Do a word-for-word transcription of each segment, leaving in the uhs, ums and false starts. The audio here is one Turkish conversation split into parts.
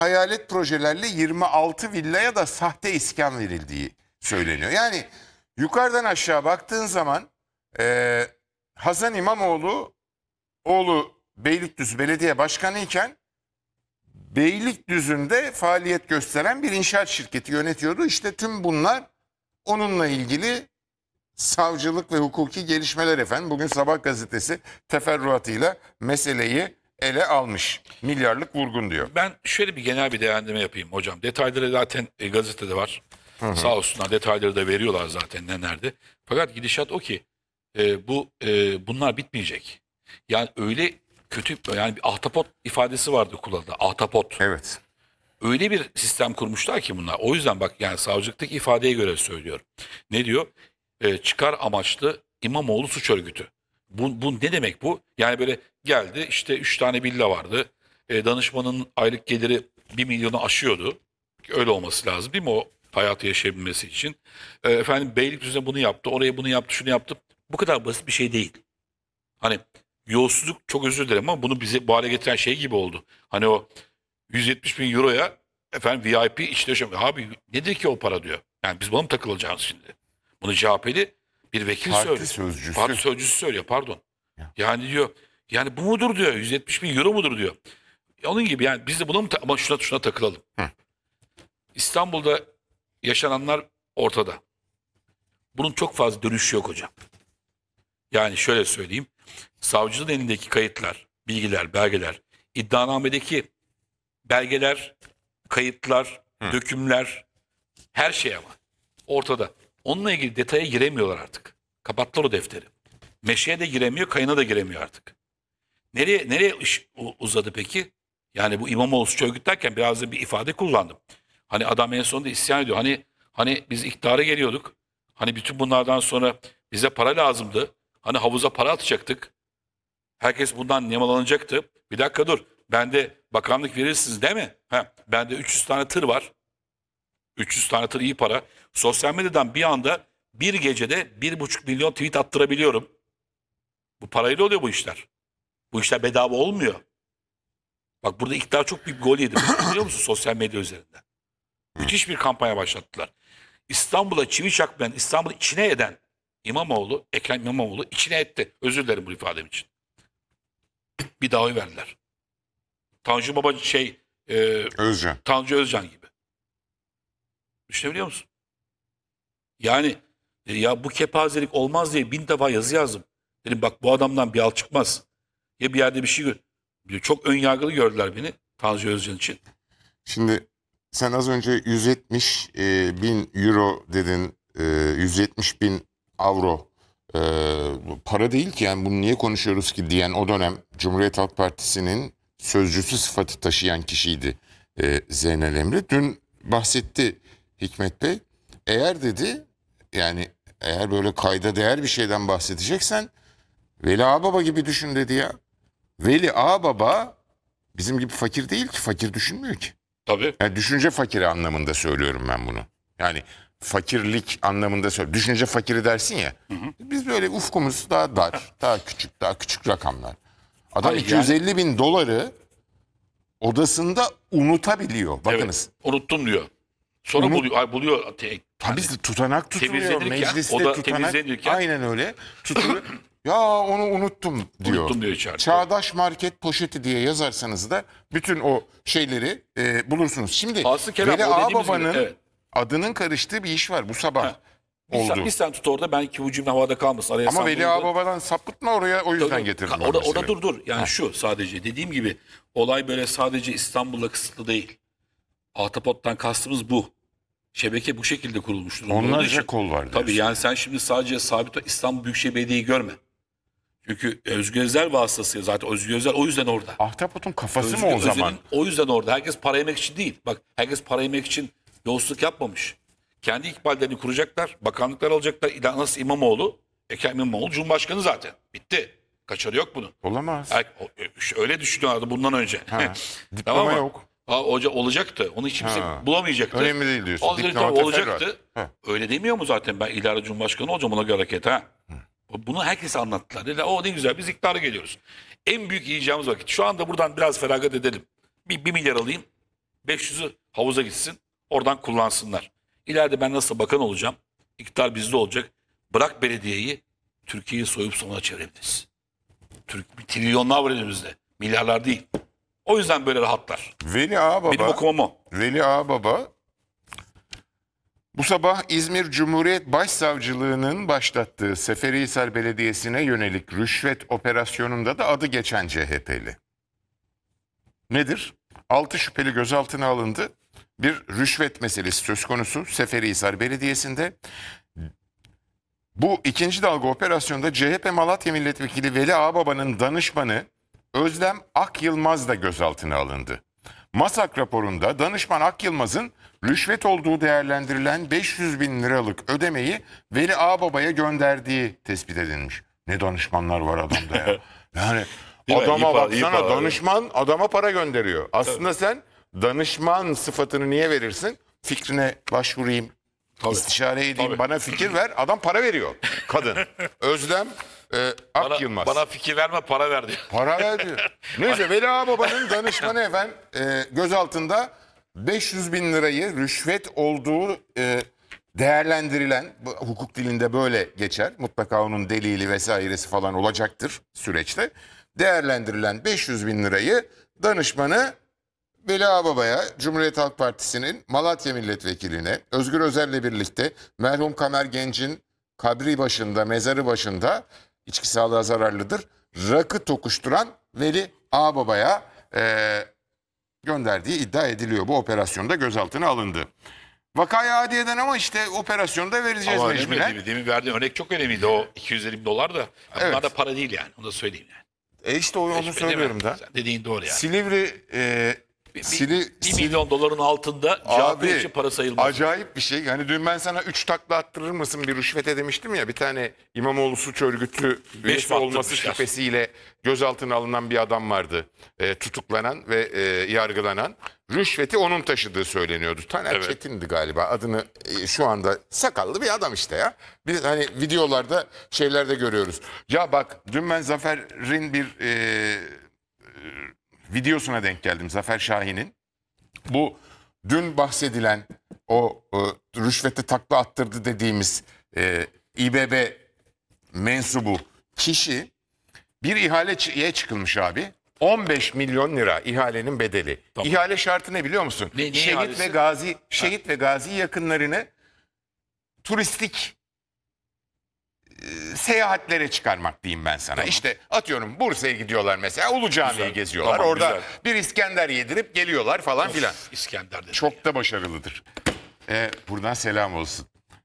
hayalet projelerle yirmi altı villaya da sahte iskan verildiği söyleniyor. Yani yukarıdan aşağı baktığın zaman e, Hasan İmamoğlu oğlu Beylikdüzü Belediye Başkanı iken Beylikdüzü'nde faaliyet gösteren bir inşaat şirketi yönetiyordu. İşte tüm bunlar onunla ilgili savcılık ve hukuki gelişmeler efendim. Bugün Sabah gazetesi teferruatıyla meseleyi ele almış. Milyarlık vurgun diyor. Ben şöyle bir genel bir değerlendirme yapayım hocam. Detayları zaten e, gazetede var. Hı hı. Sağ olsunlar, detayları da veriyorlar zaten ne nerede. Fakat gidişat o ki e, bu e, bunlar bitmeyecek. Yani öyle kötü, yani bir ahtapot ifadesi vardı kullanılan. Ahtapot. Evet. Öyle bir sistem kurmuşlar ki bunlar. O yüzden bak, yani savcılıktaki ifadeye göre söylüyorum. Ne diyor? E, çıkar amaçlı İmamoğlu suç örgütü. Bu, bu ne demek bu? Yani böyle geldi, işte üç tane villa vardı. E, danışmanın aylık geliri bir milyonu aşıyordu. Öyle olması lazım değil mi, o hayatı yaşayabilmesi için? E, efendim Beylikdüzü'ne bunu yaptı, oraya bunu yaptı, şunu yaptı. Bu kadar basit bir şey değil. Hani yolsuzluk, çok özür dilerim ama bunu bize bu hale getiren şey gibi oldu. Hani o yüz yetmiş bin euroya efendim V I P işte yaşam. Abi nedir ki o para diyor. Yani biz buna mı takılacağız şimdi? Bunu C H P'li bir vekil Parti söylüyor. sözcüsü. Parti sözcüsü söylüyor, pardon. Ya. Yani diyor, yani bu mudur diyor, yüz yetmiş bin euro mudur diyor. Onun gibi yani biz de buna mı, ama şuna, şuna takılalım. Hı. İstanbul'da yaşananlar ortada. Bunun çok fazla dönüşü yok hocam. Yani şöyle söyleyeyim. Savcının elindeki kayıtlar, bilgiler, belgeler, iddianamedeki belgeler, kayıtlar, Hı. dökümler, her şey ama ortada. Onunla ilgili detaya giremiyorlar artık. Kapattılar o defteri. Meşeye de giremiyor, kayına da giremiyor artık. Nereye nereye iş uzadı peki? Yani bu İmamoğlu suç örgütlerken biraz da bir ifade kullandım. Hani adam en sonunda isyan ediyor. Hani hani biz iktidara geliyorduk. Hani bütün bunlardan sonra bize para lazımdı. Hani havuza para atacaktık. Herkes bundan nemalanacaktı. Bir dakika dur. Bende bakanlık verirsiniz değil mi? Ha, bende üç yüz tane tır var. üç yüz tane tır iyi para. Sosyal medyadan bir anda bir gecede bir buçuk milyon tweet attırabiliyorum. Bu parayla oluyor bu işler. Bu işler bedava olmuyor. Bak burada iktidar çok büyük bir gol yedi. Biliyor musun, sosyal medya üzerinden? Müthiş bir kampanya başlattılar. İstanbul'a çivi çakmayan, İstanbul'u içine eden İmamoğlu, Ekrem İmamoğlu içine etti. Özür dilerim bu ifadem için. Bir daha oy verdiler. Tanju Baba şey, e, Özcan. Tanju Özcan gibi. Düşünebiliyor musun? Yani e, ya bu kepazelik olmaz diye bin defa yazı yazdım. Dedim bak, bu adamdan bir al çıkmaz. Ya bir yerde bir şey gör. Çok ön yargılı gördüler beni Tanju Özcan için. Şimdi sen az önce yüz yetmiş e, bin euro dedin, e, yüz yetmiş bin avro e, para değil ki, yani bunu niye konuşuyoruz ki diyen o dönem Cumhuriyet Halk Partisi'nin sözcüsü sıfatı taşıyan kişiydi e, Zeynel Emre. Dün bahsetti Hikmet Bey. Eğer dedi, yani eğer böyle kayda değer bir şeyden bahsedeceksen Veli Ağababa gibi düşün dedi ya. Veli Ağababa bizim gibi fakir değil ki, fakir düşünmüyor ki. Tabii. Yani düşünce fakiri anlamında söylüyorum ben bunu. Yani fakirlik anlamında söylüyorum. Düşünce fakiri dersin ya. Hı hı. Biz böyle ufkumuz daha dar, daha küçük, daha küçük rakamlar. Adam Hayır, iki yüz elli bin doları odasında unutabiliyor. Bakınız. Evet, unuttum diyor. Sonra Unut- buluyor. Ay, buluyor. Te- Tabii yani tutanak tutuluyor. temizlenirken, Mecliste o da tutanak. temizlenirken- Aynen öyle. Tutuluyor. Ya onu unuttum diyor. Unuttum diyor içeride. Çağdaş market poşeti diye yazarsanız da bütün o şeyleri e, bulursunuz. Şimdi Aslı Kerem, Veli o dediğimiz gibi, Ağababa'nın evet. adının karıştığı bir iş var bu sabah. Ha, Bir, oldu. sen, bir sen tut orada, ben iki ucum havada kalmasın. Araya Ama sen Veli bunu- Ağababa'dan sapıtma oraya, o yüzden Tabii, getirdim. Orada, ben orada meseleyi. dur dur. Yani şu, sadece dediğim gibi olay böyle sadece İstanbul'la kısıtlı değil. Ahtapot'tan kastımız bu. Şebeke bu şekilde kurulmuş durumda olduğu Onlarca için. kol var Tabii diyorsun. yani sen şimdi sadece sabit İstanbul Büyükşehir Belediye'yi görme. Çünkü Özgür Özel vasıtasıyla zaten Özgür Özel o yüzden orada. Ahtapot'un kafası Özgür mı o zaman? Özel'in o yüzden orada. Herkes para yemek için değil. Bak, herkes para yemek için yolsuzluk yapmamış. Kendi ikballerini kuracaklar. Bakanlıklar alacaklar. İla- Nasıl İmamoğlu? Ekrem İmamoğlu Cumhurbaşkanı zaten. Bitti. Kaçarı yok bunun. Olamaz. Er- o- e, Öyle düşünüyorlardı bundan önce. Ha, diploma mı? yok. Ha, hoca olacaktı. Onu hiç kimse Ha. bulamayacaktı. Önemli değil diyorsun. O Diploma tabii olacaktı. teferruat. Ha. Öyle demiyor mu zaten, ben ileride Cumhurbaşkanı olacağım ona göre hareket ha. Bunu herkese anlattılar. Dediler o ne güzel, biz iktidara geliyoruz. En büyük yiyeceğimiz vakit. Şu anda buradan biraz feragat edelim. Bir, bir milyar alayım. beş yüzü havuza gitsin. Oradan kullansınlar. İleride ben nasıl bakan olacağım? İktidar bizde olacak. Bırak belediyeyi, Türkiye'yi soyup sonuna çevirebiliriz. Türk, trilyonlar var elimizde. Milyarlar değil. O yüzden böyle rahatlar. Veli Ağababa, Benim okumam o. Veli Ağababa bu sabah İzmir Cumhuriyet Başsavcılığı'nın başlattığı Seferihisar Belediyesi'ne yönelik rüşvet operasyonunda da adı geçen C H P'li. Nedir? altı şüpheli gözaltına alındı. Bir rüşvet meselesi söz konusu Seferihisar Belediyesi'nde. Bu ikinci dalga operasyonda C H P Malatya Milletvekili Veli Ağababa'nın danışmanı Özlem Akyılmaz da gözaltına alındı. MASAK raporunda danışman Akyılmaz'ın rüşvet olduğu değerlendirilen beş yüz bin liralık ödemeyi Veli Ağababa'ya gönderdiği tespit edilmiş. Ne danışmanlar var adamda ya. Yani Değil mi? adama İyi para, iyi baksana, para. danışman adama para gönderiyor. Aslında sen danışman sıfatını niye verirsin? Fikrine başvurayım, Tabii. istişare edeyim, Tabii. bana fikir ver. Adam para veriyor. Kadın. Özlem e, Bana, Akyılmaz. bana fikir verme, para ver diyor. Para verdi. Neyse Veli Ağababa'nın danışmanı efendim e, gözaltında beş yüz bin lirayı rüşvet olduğu e, değerlendirilen, bu, hukuk dilinde böyle geçer. Mutlaka onun delili vesairesi falan olacaktır süreçte. Değerlendirilen beş yüz bin lirayı danışmanı Veli Ağababa'ya, Cumhuriyet Halk Partisi'nin Malatya Milletvekiline, Özgür Özel'le birlikte merhum Kamer Genç'in kabri başında, mezarı başında, içki sağlığa zararlıdır, rakı tokuşturan Veli Ağababa'ya e, gönderdiği iddia ediliyor. Bu operasyonda gözaltına alındı. Vakaya adiyeden ama işte operasyonda vereceğiz Ama mecburen. önemli, demin verdiğin örnek çok önemliydi. O iki yüz elli bin dolar da. Yani Evet. Bunlar da para değil yani. Onu da söyleyeyim yani. E işte o- onu Değil mi? söylüyorum da. Sen dediğin doğru yani. Silivri, e, Bir, Sili, bir Sil- milyon doların altında C H P için para sayılmaz. acayip bir şey. Yani dün ben sana üç takla attırır mısın bir rüşvete demiştim ya. Bir tane İmamoğlu suç örgütü üyesi mi olması attırmışlar? şüphesiyle gözaltına alınan bir adam vardı. E, tutuklanan ve e, yargılanan. Rüşveti onun taşıdığı söyleniyordu. Taner Evet. Çetin'di galiba adını e, şu anda, sakallı bir adam işte ya. Biz hani videolarda şeylerde görüyoruz. Ya bak dün ben Zafer'in bir e, videosuna denk geldim. Zafer Şahin'in. Bu dün bahsedilen o e, rüşvete takla attırdı dediğimiz e, İBB mensubu kişi bir ihaleye çıkılmış abi. on beş milyon lira ihalenin bedeli. Tamam. İhale şartı ne biliyor musun? Ne- ne şehit ihalesi? ve gazi şehit ve gazi yakınlarını turistik e, seyahatlere çıkarmak diyeyim ben sana. Tamam. İşte atıyorum Bursa'ya gidiyorlar mesela, Ulu Cami'yi Güzel. geziyorlar. Tamam, Orada güzel. bir İskender yedirip geliyorlar falan filan. İskender dedi. Çok da başarılıdır. Ee, buradan selam olsun.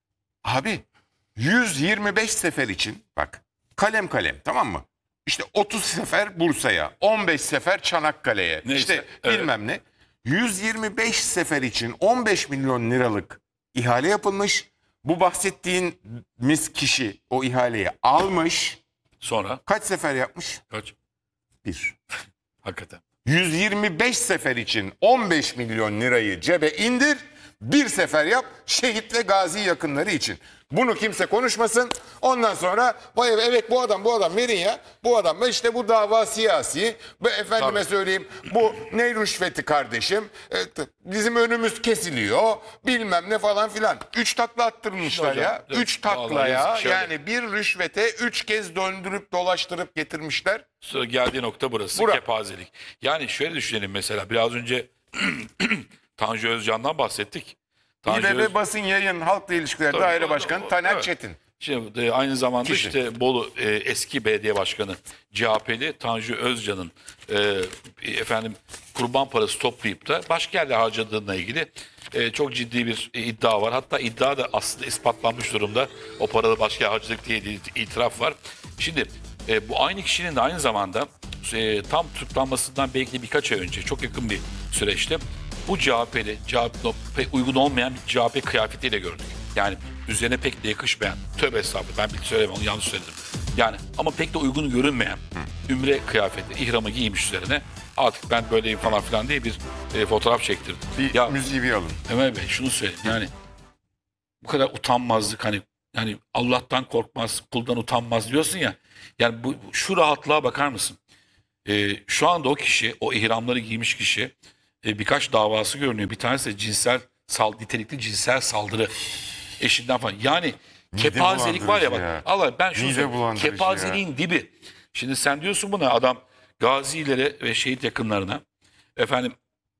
Abi yüz yirmi beş sefer için bak kalem kalem, tamam mı? İşte otuz sefer Bursa'ya, on beş sefer Çanakkale'ye, Neyse, işte evet. bilmem ne. yüz yirmi beş sefer için on beş milyon liralık ihale yapılmış. Bu bahsettiğimiz kişi o ihaleyi almış. Sonra Kaç sefer yapmış? kaç? Bir. Hakikaten. yüz yirmi beş sefer için on beş milyon lirayı cebe indir, bir sefer yap şehit ve gazi yakınları için. Bunu kimse konuşmasın. Ondan sonra vay evet bu adam bu adam verin ya. Bu adam işte bu dava siyasi. Bu efendime Tabii. söyleyeyim bu ne rüşveti kardeşim. E, t- bizim önümüz kesiliyor. Bilmem ne falan filan. Üç takla attırmışlar Hocam, ya. evet, Üç vallahi taklaya yazık, şöyle. yani bir rüşvete üç kez döndürüp dolaştırıp getirmişler. Sonra geldiği nokta burası. Bura. Kepazelik. Yani şöyle düşünelim mesela. Biraz önce Tanju Özcan'dan bahsettik. Tanju Öz- İBB Basın Yayın Halkla İlişkiler Tabii, Daire o- Başkanı o- Taner evet. Çetin. Şimdi e, aynı zamanda Kişi. işte Bolu e, eski belediye başkanı C H P'li Tanju Özcan'ın e, efendim kurban parası toplayıp da başka yerlere harcadığına ilgili e, çok ciddi bir e, iddia var. Hatta iddia da aslında ispatlanmış durumda. O paraları başka yere harcadık diye bir itiraf var. Şimdi e, bu aynı kişinin de aynı zamanda e, tam tutuklanmasından belki de birkaç ay önce çok yakın bir süreçte bu C H P'li, C H P pek uygun olmayan bir C H P kıyafetiyle gördük. Yani üzerine pek de yakışmayan, tövbe estağfurullah ben bir söylemem onu yanlış söyledim. Yani ama pek de uygun görünmeyen ümre kıyafeti, ihramı giymiş üzerine artık ben böyleyim falan filan diye bir e, fotoğraf çektirdim. Bir Ya müziği bir alın. Ömer Bey şunu söyleyeyim yani bu kadar utanmazlık hani yani Allah'tan korkmaz, kuldan utanmaz diyorsun ya. Yani bu şu rahatlığa bakar mısın? Ee, şu anda o kişi, o ihramları giymiş kişi e, birkaç davası görünüyor. Bir tanesi de cinsel sal, nitelikli cinsel saldırı eşinden falan. Yani kepazelik var ya bak. bulandırıcı ya. Allah ben şunu Mide söyleyeyim. bulandırıcı Kepazeliğin dibi. Şimdi sen diyorsun buna adam gazilere ve şehit yakınlarına efendim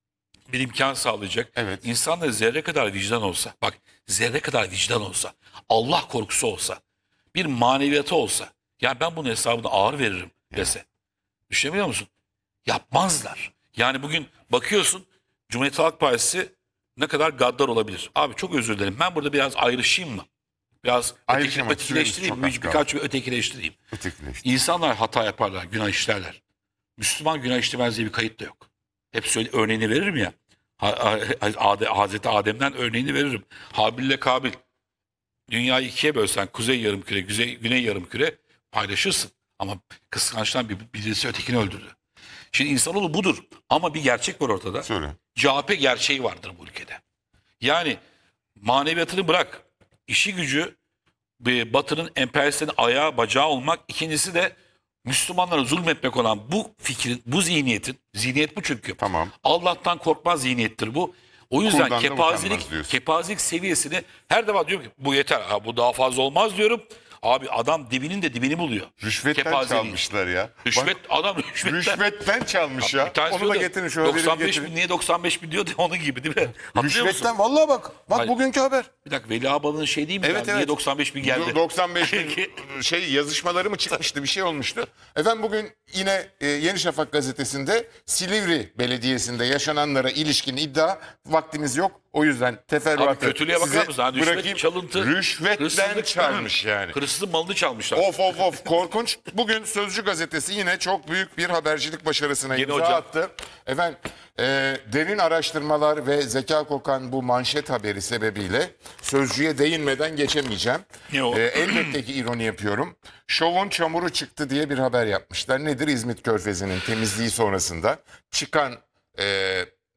bir imkan sağlayacak. Evet. İnsanlara zerre kadar vicdan olsa, bak zerre kadar vicdan olsa, Allah korkusu olsa, bir maneviyatı olsa, ya ben bunun hesabını ağır veririm dese. Düşünebiliyor musun? Yapmazlar. Yani bugün bakıyorsun Cumhuriyet Halk Partisi ne kadar gaddar olabilir. Abi çok özür dilerim. Ben burada biraz ayrışayım mı? Biraz öteki, Ayrışamak ötekileştireyim. süremiz çok az Birkaç bir ötekileştireyim. Ötekileşti. İnsanlar hata yaparlar, günah işlerler. Müslüman günah işlemez diye bir kayıt da yok. Hep söyle, örneğini veririm ya. Ha- ha- Ade- Hazreti Adem'den örneğini veririm. Habil ile Kabil. Dünyayı ikiye bölsen kuzey yarımküre, güzey, güney yarımküre paylaşırsın. Ama kıskançtan bir, birisi ötekini öldürdü. Şimdi insanoğlu budur. Ama bir gerçek var ortada. Söyle. C H P gerçeği vardır bu ülkede. Yani maneviyatını bırak. İşi gücü bir Batı'nın emperyalistlerin ayağı bacağı olmak. İkincisi de Müslümanlara zulmetmek olan bu fikrin, bu zihniyetin, zihniyet bu çünkü. Tamam. Allah'tan korkma zihniyettir bu. O yüzden Kuldan da kepazelik, utanmaz diyorsun. kepazelik seviyesini her defa diyorum ki bu yeter. Ha, bu daha fazla olmaz diyorum. Abi adam dibinin de dibini buluyor. Rüşvetten Kepazeliğin. çalmışlar ya. Rüşvet, Bak, adam rüşvetten. rüşvetten çalmış ya. Bir tanesi Onu da diyordu, getirin şu haberi doksan beş getirin. bin niye doksan beş bin diyordu onun gibi değil mi? Hatırlıyor musun? Rüşvetten vallahi bak. Bak Hayır. bugünkü haber. Bir dakika Veli Ağbal'ın şey değil mi? Evet, ya? evet. Niye doksan beş bin geldi? doksan beş bin şey yazışmaları mı çıkmıştı, bir şey olmuştu. Efendim bugün yine e, Yeni Şafak gazetesinde Silivri Belediyesi'nde yaşananlara ilişkin iddia, vaktimiz yok. O yüzden teferruatı Abi kötülüğe bakar size mısın? Ha, rüşvet, bırakayım. çalıntı, Rüşvetten hırsızlık, çalmış yani. Hırsızın malını çalmışlar. Of of of korkunç. Bugün Sözcü gazetesi yine çok büyük bir habercilik başarısına Yeni imza hocam. attı. Efendim e, derin araştırmalar ve zeka kokan bu manşet haberi sebebiyle Sözcü'ye değinmeden geçemeyeceğim. Ne o? E, elbette ki ironi yapıyorum. Şovun çamuru çıktı diye bir haber yapmışlar. Nedir? İzmit Körfezi'nin temizliği sonrasında çıkan e,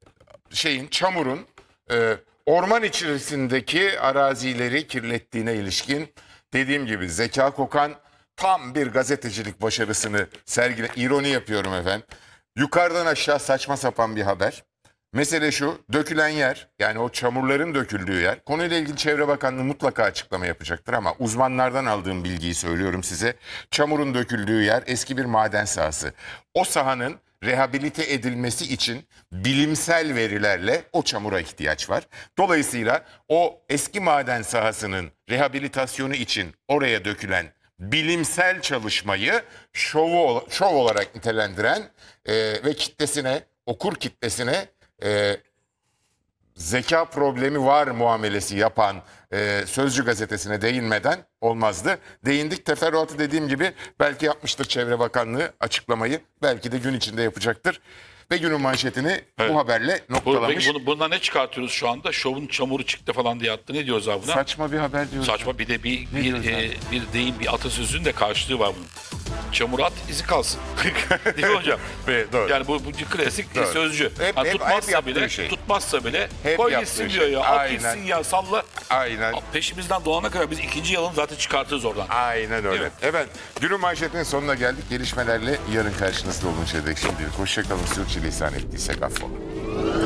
şeyin, çamurun e, orman içerisindeki arazileri kirlettiğine ilişkin, dediğim gibi zeka kokan tam bir gazetecilik başarısını sergile. İroni yapıyorum efendim. Yukarıdan aşağı saçma sapan bir haber. Mesele şu, dökülen yer, yani o çamurların döküldüğü yer, konuyla ilgili Çevre Bakanlığı mutlaka açıklama yapacaktır ama uzmanlardan aldığım bilgiyi söylüyorum size. Çamurun döküldüğü yer eski bir maden sahası. O sahanın rehabilite edilmesi için bilimsel verilerle o çamura ihtiyaç var. Dolayısıyla o eski maden sahasının rehabilitasyonu için oraya dökülen bilimsel çalışmayı şovu, şov olarak nitelendiren e, ve kitlesine, okur kitlesine e, zeka problemi var muamelesi yapan e, Sözcü gazetesine değinmeden olmazdı. Değindik, teferruatı dediğim gibi belki yapmıştır Çevre Bakanlığı açıklamayı, belki de gün içinde yapacaktır. Ve günün manşetini Evet. bu haberle Bu, noktalamış. peki bunu, bundan ne çıkartıyoruz şu anda? Şovun çamuru çıktı falan diye attı. Ne diyoruz abi buna? Saçma bir haber diyoruz. Saçma bir de bir bir, diyoruz e, abi? bir deyim, bir atasözünün de karşılığı var bunun. Çamur at, izi kalsın. Değil mi hocam? Evet, doğru. Yani bu, bu klasik Doğru. sözcü. Hep- Ha, hep- tutmazsa hep yaptığı bile, şey. tutmazsa bile Hep koy yaptığı gitsin şey. diyor ya. At Aynen. gitsin ya, salla. Aynen. Peşimizden doğana kadar biz ikinci yılını zaten çıkartırız oradan. Aynen öyle. Değil mi? Evet, günün manşetinin sonuna geldik. Gelişmelerle yarın karşınızda olun. Şimdilik hoşçakalın. Sürçülisan ettiysek affola.